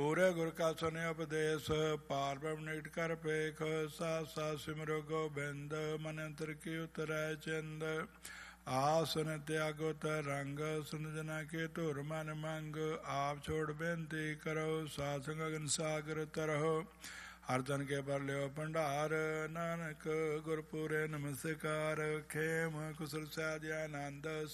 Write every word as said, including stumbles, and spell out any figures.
ਪੂਰੇ ਗੁਰ ਕਾ ਸੁਨਿ ਉਪਦੇਸ਼, ਪਾਰ ਬ੍ਰਹਮ ਨਿਕਟ ਕਰ ਪੇਖ, ਸਾਥ ਸਾਥ ਸਿਮਰੋ ਗੋਬਿੰਦ, ਮਨ ਅੰਤਰ ਕੀ ਉਤਰੈ ਚਿੰਦ। ਆਸਨ ਤਿਆਗੋ ਤਰੰਗ, ਸੁਨ ਜਨਾ ਕੇ ਧੁਰ ਮਨ ਮੰਗ, ਆਪ ਛੋੜ ਬੇਨਤੀ ਕਰੋ, ਸਾਧ ਸੰਗ ਅਗਨ ਸਾਗਰ ਤਰਹੁ। ਹਰ ਧਨ ਕੇ ਭਰ ਲਿਓ ਭੰਡਾਰ, ਨਾਨਕ ਗੁਰਪੂਰੇ ਨਮਸਕਾਰ। ਖੇਮ ਕੁਸਲ ਸਹਿਜ ਆਨੰਦ,